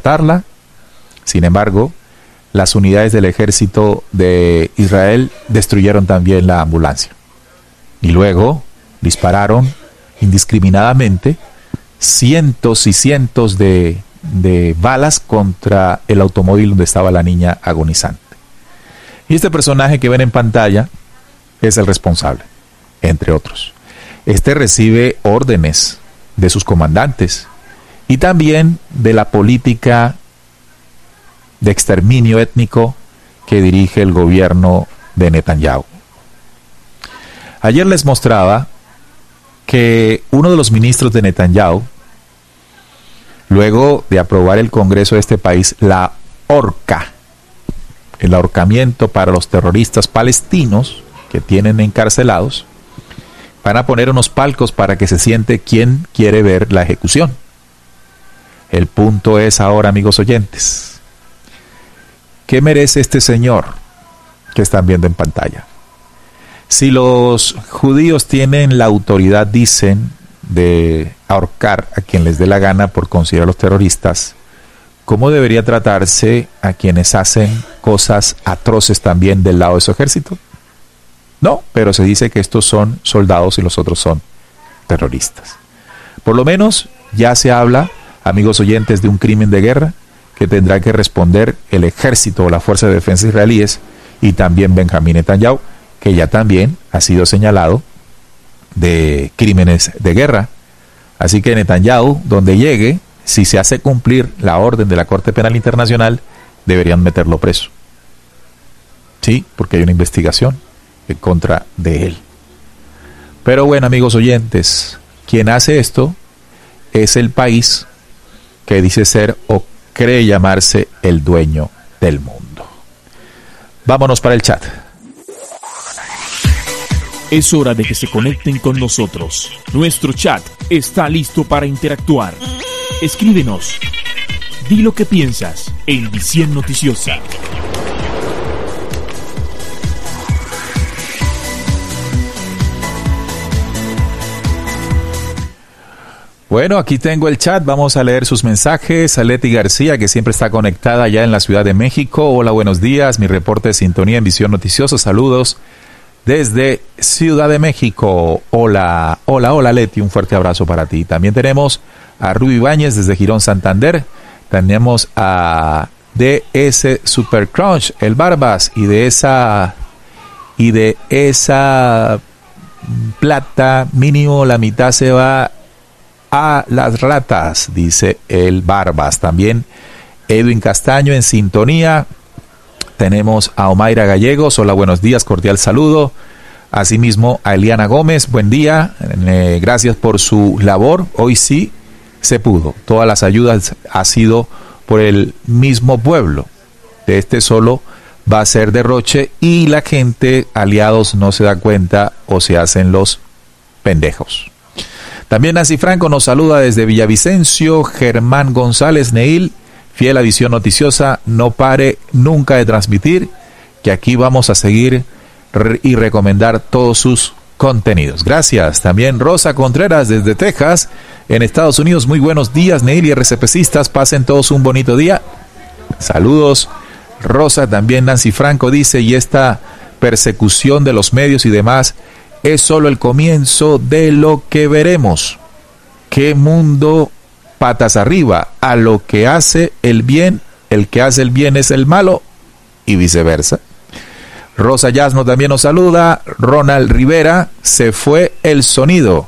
rescatarla. Sin embargo, las unidades del ejército de Israel destruyeron también la ambulancia. Y luego dispararon indiscriminadamente cientos y cientos de balas contra el automóvil donde estaba la niña agonizante. Y este personaje que ven en pantalla es el responsable, entre otros. Este recibe órdenes de sus comandantes y también de la política de exterminio étnico que dirige el gobierno de Netanyahu. Ayer les mostraba que uno de los ministros de Netanyahu, luego de aprobar el Congreso de este país la horca, el ahorcamiento para los terroristas palestinos que tienen encarcelados, van a poner unos palcos para que se siente quien quiere ver la ejecución. El punto es ahora, amigos oyentes, ¿qué merece este señor que están viendo en pantalla? Si los judíos tienen la autoridad, dicen, de ahorcar a quien les dé la gana por considerarlos terroristas, ¿cómo debería tratarse a quienes hacen cosas atroces también del lado de su ejército? No, pero se dice que estos son soldados y los otros son terroristas. Por lo menos ya se habla, amigos oyentes, de un crimen de guerra que tendrá que responder el ejército o la Fuerza de Defensa israelíes y también Benjamín Netanyahu, que ya también ha sido señalado de crímenes de guerra. Así que Netanyahu, donde llegue, si se hace cumplir la orden de la Corte Penal Internacional, deberían meterlo preso. Sí, porque hay una investigación en contra de él. Pero bueno, amigos oyentes, quien hace esto es el país que dice ser o cree llamarse el dueño del mundo. Vámonos para el chat. Es hora de que se conecten con nosotros. Nuestro chat está listo para interactuar. Escríbenos. Di lo que piensas en Visión Noticiosa. Bueno, aquí tengo el chat, vamos a leer sus mensajes. A Leti García, que siempre está conectada allá en la Ciudad de México. Hola, buenos días, mi reporte de sintonía en Visión Noticiosa. Saludos desde Ciudad de México. Hola, hola, hola Leti, un fuerte abrazo para ti. También tenemos a Ruby Ibáñez desde Girón, Santander. Tenemos a DS Super Crunch, el Barbas, y de esa plata mínimo la mitad se va a las ratas, dice el Barbas. También Edwin Castaño en sintonía. Tenemos a Omaira Gallegos, hola, buenos días, cordial saludo. Asimismo a Eliana Gómez, buen día, gracias por su labor. Hoy sí se pudo, todas las ayudas ha sido por el mismo pueblo. De este solo va a ser derroche y la gente, aliados, no se da cuenta o se hacen los pendejos. También Nancy Franco nos saluda desde Villavicencio. Germán González Neil, fiel a Visión Noticiosa, no pare nunca de transmitir, que aquí vamos a seguir y recomendar todos sus contenidos. Gracias. También Rosa Contreras desde Texas, en Estados Unidos. Muy buenos días, Neil y RCPcistas, pasen todos un bonito día. Saludos, Rosa. También Nancy Franco dice, y esta persecución de los medios y demás es solo el comienzo de lo que veremos. ¿Qué mundo patas arriba? A lo que hace el bien, el que hace el bien es el malo, y viceversa. Rosa Yasno también nos saluda. Ronald Rivera, se fue el sonido.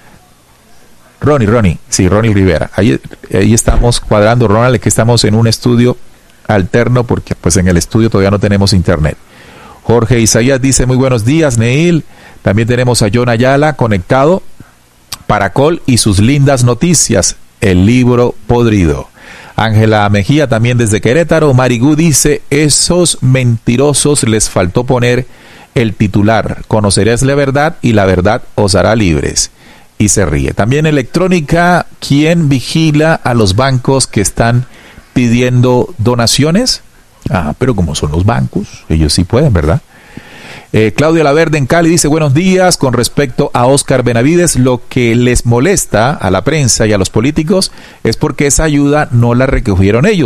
Ronnie Rivera. Ahí estamos cuadrando, Ronald, que estamos en un estudio alterno porque pues en el estudio todavía no tenemos internet. Jorge Isaías dice, muy buenos días, Neil. También tenemos a John Ayala conectado. Paracol y sus lindas noticias, el libro podrido. Ángela Mejía también desde Querétaro. Marigú dice, esos mentirosos les faltó poner el titular, conoceréis la verdad y la verdad os hará libres. Y se ríe. También Electrónica, ¿quién vigila a los bancos que están pidiendo donaciones? Pero como son los bancos, ellos sí pueden, ¿verdad? Claudia Laverde en Cali dice, buenos días, con respecto a Óscar Benavides, lo que les molesta a la prensa y a los políticos es porque esa ayuda no la recogieron ellos.